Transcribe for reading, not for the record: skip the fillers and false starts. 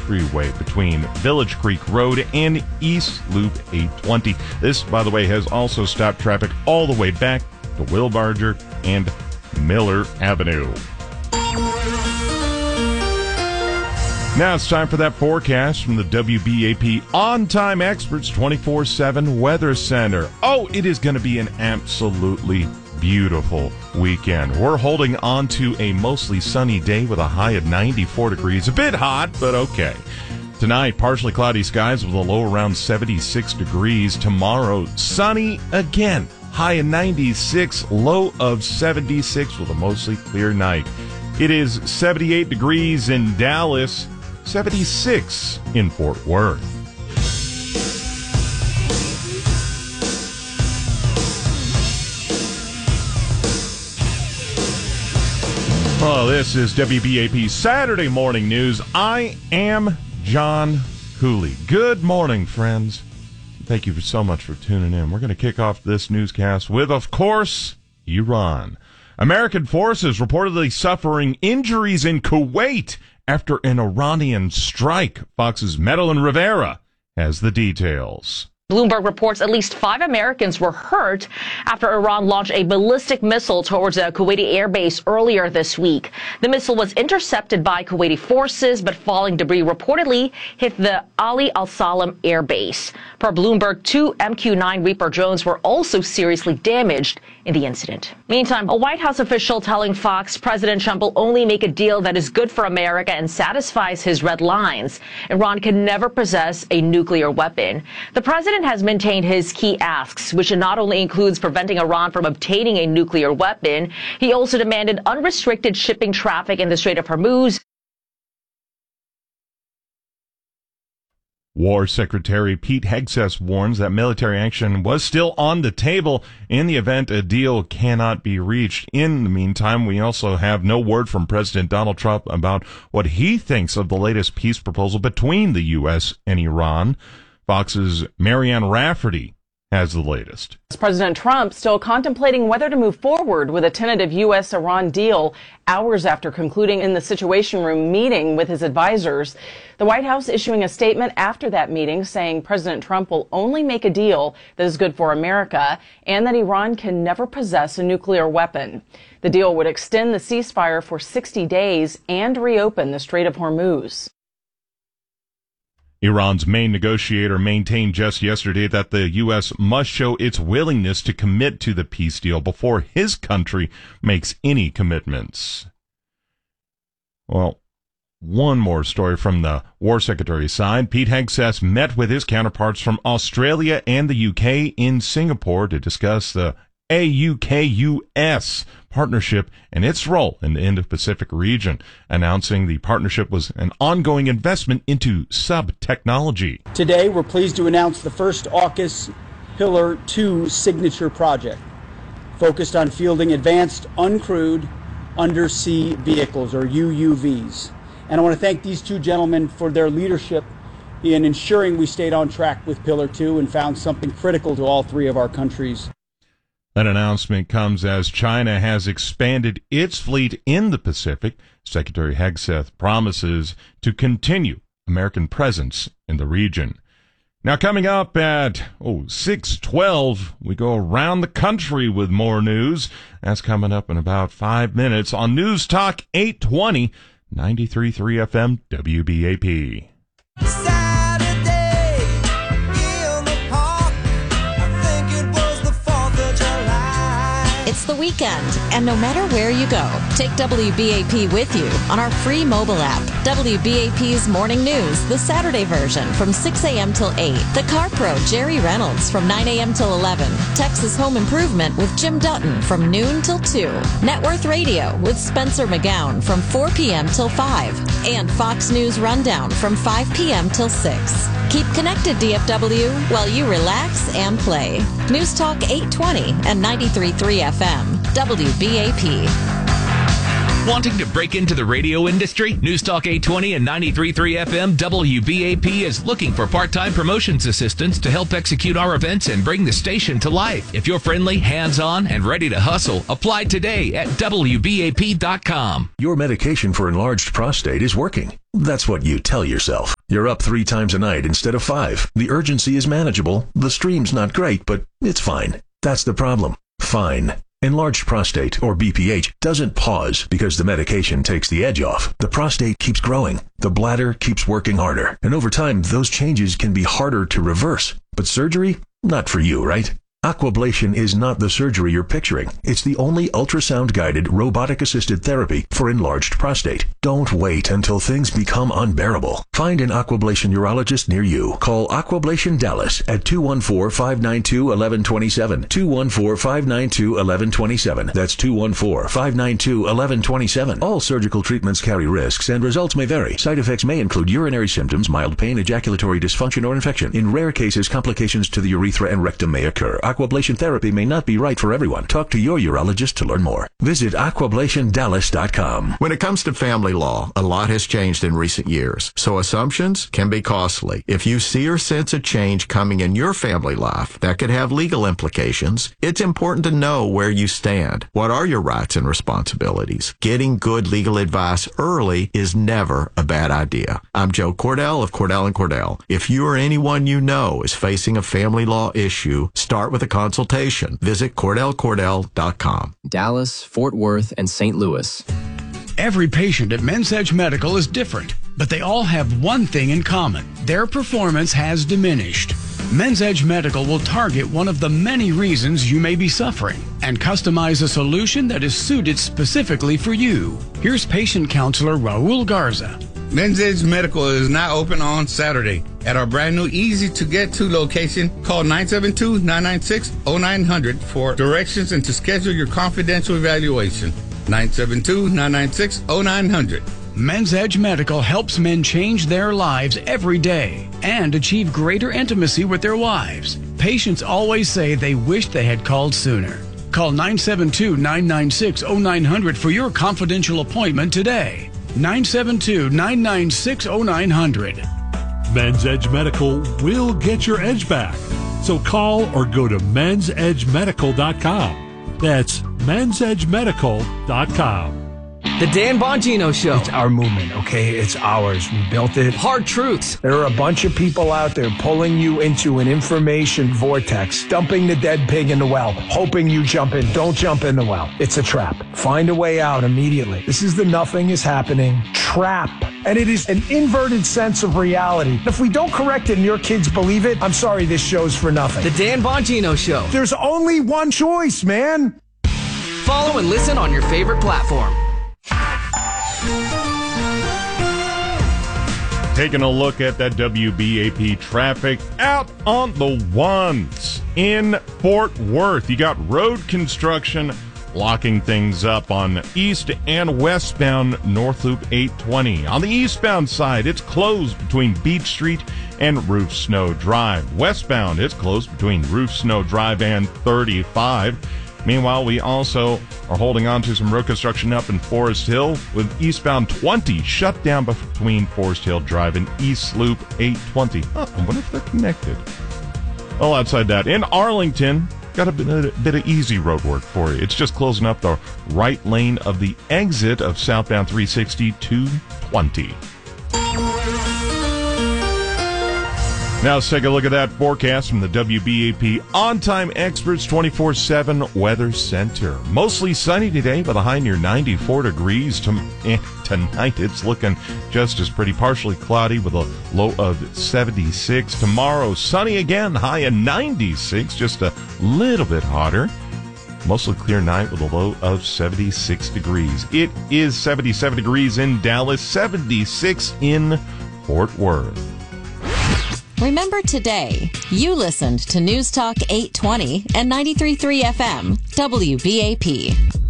freeway between Village Creek Road and East Loop 820. This, by the way, has also stopped traffic all the way back to Wilbarger and Miller Avenue. Now it's time for that forecast from the WBAP On-Time Experts 24/7 Weather Center. Oh, it is going to be an absolutely beautiful weekend. We're holding on to a mostly sunny day with a high of 94 degrees. A bit hot, but okay. Tonight, partially cloudy skies with a low around 76 degrees. Tomorrow, sunny again. High of 96, low of 76 with a mostly clear night. It is 78 degrees in Dallas, 76 in Fort Worth. Oh, this is WBAP Saturday Morning News. I am John Cooley. Good morning, friends. Thank you so much for tuning in. We're going to kick off this newscast with, of course, Iran. American forces reportedly suffering injuries in Kuwait after an Iranian strike. Fox's Madeline Rivera has the details. Bloomberg reports at least 5 Americans were hurt after Iran launched a ballistic missile towards a Kuwaiti airbase earlier this week. The missile was intercepted by Kuwaiti forces, but falling debris reportedly hit the Ali al-Salam airbase. Per Bloomberg, 2 MQ-9 Reaper drones were also seriously damaged in the incident. Meantime, a White House official telling Fox President Trump will only make a deal that is good for America and satisfies his red lines. Iran can never possess a nuclear weapon. The president has maintained his key asks, which not only includes preventing Iran from obtaining a nuclear weapon, he also demanded unrestricted shipping traffic in the Strait of Hormuz. War Secretary Pete Hegseth warns that military action was still on the table in the event a deal cannot be reached. In the meantime, we also have no word from President Donald Trump about what he thinks of the latest peace proposal between the U.S. and Iran. Fox's Marianne Rafferty has the latest. President Trump still contemplating whether to move forward with a tentative U.S.-Iran deal hours after concluding in the Situation Room meeting with his advisors. The White House issuing a statement after that meeting saying President Trump will only make a deal that is good for America and that Iran can never possess a nuclear weapon. The deal would extend the ceasefire for 60 days and reopen the Strait of Hormuz. Iran's main negotiator maintained just yesterday that the U.S. must show its willingness to commit to the peace deal before his country makes any commitments. Well, one more story from the War Secretary's side. Pete Hegseth met with his counterparts from Australia and the UK in Singapore to discuss the AUKUS partnership and its role in the Indo-Pacific region, announcing the partnership was an ongoing investment into sub-technology. Today, we're pleased to announce the first AUKUS Pillar 2 signature project, focused on fielding advanced uncrewed undersea vehicles, or UUVs. And I want to thank these two gentlemen for their leadership in ensuring we stayed on track with Pillar 2 and found something critical to all 3 of our countries. That announcement comes as China has expanded its fleet in the Pacific. Secretary Hegseth promises to continue American presence in the region. Now coming up at 6:12, we go around the country with more news. That's coming up in about 5 minutes on News Talk 820, 93.3 FM WBAP. It's the weekend, and no matter where you go, take WBAP with you on our free mobile app. WBAP's Morning News, the Saturday version from 6 a.m. till 8. The Car Pro, Jerry Reynolds from 9 a.m. till 11. Texas Home Improvement with Jim Dutton from noon till 2. Net Worth Radio with Spencer McGowan from 4 p.m. till 5. And Fox News Rundown from 5 p.m. till 6. Keep connected, DFW, while you relax and play. News Talk 820 and 93.3 FM, WBAP. Wanting to break into the radio industry? News Talk 820 and 93.3 FM WBAP is looking for part-time promotions assistants to help execute our events and bring the station to life. If you're friendly, hands-on, and ready to hustle, apply today at WBAP.com. Your medication for enlarged prostate is working. That's what you tell yourself. You're up 3 times a night instead of 5. The urgency is manageable. The stream's not great, but it's fine. That's the problem. Fine. Enlarged prostate, or BPH, doesn't pause because the medication takes the edge off. The prostate keeps growing. The bladder keeps working harder. And over time, those changes can be harder to reverse. But surgery? Not for you, right? Aquablation is not the surgery you're picturing. It's the only ultrasound-guided, robotic-assisted therapy for enlarged prostate. Don't wait until things become unbearable. Find an Aquablation urologist near you. Call Aquablation Dallas at 214-592-1127. 214-592-1127. That's 214-592-1127. All surgical treatments carry risks, and results may vary. Side effects may include urinary symptoms, mild pain, ejaculatory dysfunction, or infection. In rare cases, complications to the urethra and rectum may occur. Aquablation therapy may not be right for everyone. Talk to your urologist to learn more. Visit aquablationdallas.com. When it comes to family law, a lot has changed in recent years, so assumptions can be costly. If you see or sense a change coming in your family life that could have legal implications, it's important to know where you stand. What are your rights and responsibilities? Getting good legal advice early is never a bad idea. I'm Joe Cordell of Cordell & Cordell. If you or anyone you know is facing a family law issue, start with a consultation. Visit CordellCordell.com. Dallas, Fort Worth, and St. Louis. Every patient at Men's Edge Medical is different, but they all have one thing in common. Their performance has diminished. Men's Edge Medical will target one of the many reasons you may be suffering and customize a solution that is suited specifically for you. Here's patient counselor Raul Garza. Men's Edge Medical is now open on Saturday at our brand new easy-to-get-to location. Call 972-996-0900 for directions and to schedule your confidential evaluation. 972-996-0900. Men's Edge Medical helps men change their lives every day and achieve greater intimacy with their wives. Patients always say they wish they had called sooner. Call 972-996-0900 for your confidential appointment today. 972-996-0900. Men's Edge Medical will get your edge back. So call or go to mensedgemedical.com. That's mensedgemedical.com. The Dan Bongino Show. It's our movement, okay? It's ours. We built it. Hard truths. There are a bunch of people out there pulling you into an information vortex, dumping the dead pig in the well, hoping you jump in. Don't jump in the well. It's a trap. Find a way out immediately. This is the nothing is happening trap. And it is an inverted sense of reality. If we don't correct it and your kids believe it, I'm sorry, this show's for nothing. The Dan Bongino Show. There's only one choice, man. Follow and listen on your favorite platform. Taking a look at that WBAP traffic out on the ones in Fort Worth. You got road construction locking things up on east and westbound North Loop 820. On the eastbound side, it's closed between Beach Street and Roof Snow Drive. Westbound, it's closed between Roof Snow Drive and 35. Meanwhile, we also are holding on to some road construction up in Forest Hill with eastbound 20 shut down between Forest Hill Drive and East Loop 820. I wonder if they're connected. Well, outside that, in Arlington, got a bit of easy road work for you. It's just closing up the right lane of the exit of southbound 360 220. Now let's take a look at that forecast from the WBAP On-Time Experts 24/7 Weather Center. Mostly sunny today with a high near 94 degrees. Tonight it's looking just as pretty, partially cloudy with a low of 76. Tomorrow sunny again, high of 96, just a little bit hotter. Mostly clear night with a low of 76 degrees. It is 77 degrees in Dallas, 76 in Fort Worth. Remember today, you listened to News Talk 820 and 93.3 FM, WBAP.